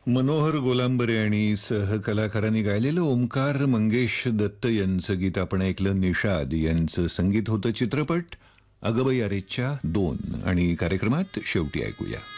मनोहर गोलांबरे आणि सहकलाकारांनी गायलेलं ओमकार मंगेश दत्त यांचं गीत आपण ऐकलं. निषाद यांचं संगीत होतं. चित्रपट अगबई अरेच्या 2 आणि कार्यक्रमात शेवटी ऐकूया.